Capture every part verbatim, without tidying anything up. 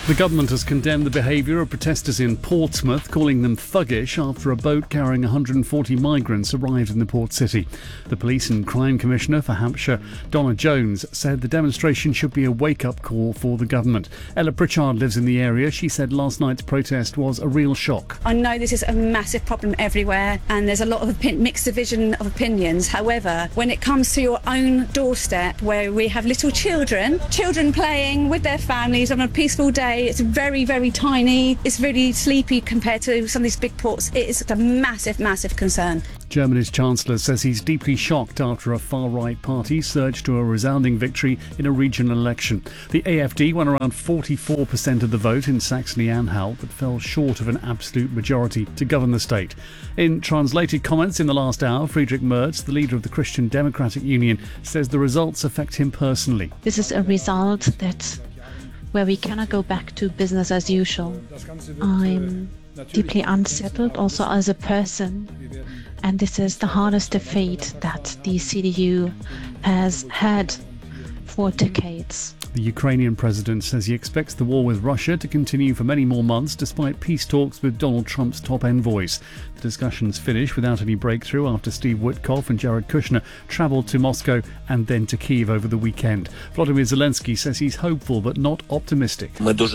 The government has condemned the behaviour of protesters in Portsmouth, calling them thuggish after a boat carrying one hundred forty migrants arrived in the port city. The Police and Crime Commissioner for Hampshire, Donna Jones, said the demonstration should be a wake-up call for the government. Ella Pritchard lives in the area. She said last night's protest was a real shock. I know this is a massive problem everywhere and there's a lot of opin- mixed division of opinions. However, when it comes to your own doorstep where we have little children, children playing with their families on a peaceful day, it's very, very tiny. It's really sleepy compared to some of these big ports. It is a massive, massive concern. Germany's Chancellor says he's deeply shocked after a far-right party surged to a resounding victory in a regional election. The A F D won around forty-four percent of the vote in Saxony-Anhalt, but fell short of an absolute majority to govern the state. In translated comments in the last hour, Friedrich Merz, the leader of the Christian Democratic Union, says the results affect him personally. This is a result that where we cannot go back to business as usual. I'm deeply unsettled also as a person, and this is the hardest defeat that the C D U has had for decades. The Ukrainian president says he expects the war with Russia to continue for many more months despite peace talks with Donald Trump's top envoys. The discussions finished without any breakthrough after Steve Witkoff and Jared Kushner travelled to Moscow and then to Kyiv over the weekend. Volodymyr Zelensky says he's hopeful but not optimistic.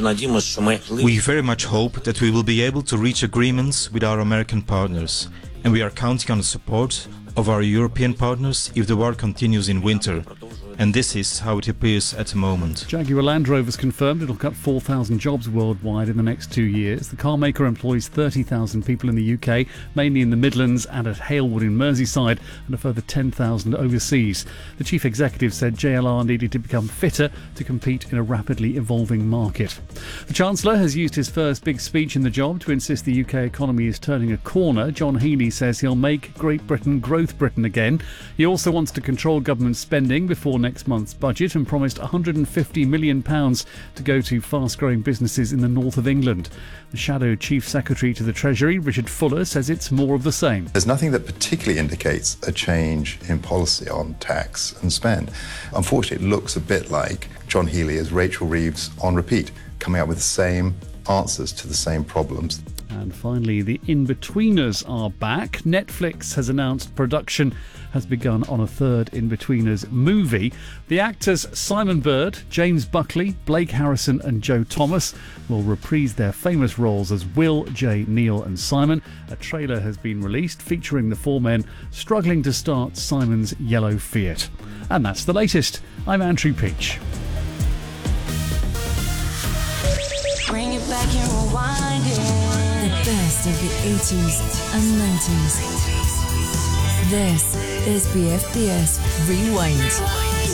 We very much hope that we will be able to reach agreements with our American partners, and we are counting on the support of our European partners if the war continues in winter. And this is how it appears at the moment. Jaguar Land Rover's confirmed it'll cut four thousand jobs worldwide in the next two years. The car maker employs thirty thousand people in the U K, mainly in the Midlands and at Halewood in Merseyside, and a further ten thousand overseas. The chief executive said J L R needed to become fitter to compete in a rapidly evolving market. The Chancellor has used his first big speech in the job to insist the U K economy is turning a corner. John Healey says he'll make Great Britain growth Britain again. He also wants to control government spending before next next month's budget and promised one hundred fifty million pounds to go to fast-growing businesses in the north of England. The Shadow Chief Secretary to the Treasury, Richard Fuller, says it's more of the same. There's nothing that particularly indicates a change in policy on tax and spend. Unfortunately, it looks a bit like John Healey as Rachel Reeves on repeat, coming up with the same answers to the same problems. And finally, the In-Betweeners are back. Netflix has announced production has begun on a third In-Betweeners movie. The actors Simon Bird, James Buckley, Blake Harrison and Joe Thomas will reprise their famous roles as Will, Jay, Neil and Simon. A trailer has been released featuring the four men struggling to start Simon's yellow Fiat. And that's the latest. I'm Andrew Peach. Bring it back and rewind it. The best of the eighties and nineties. This is B F B S Rewind.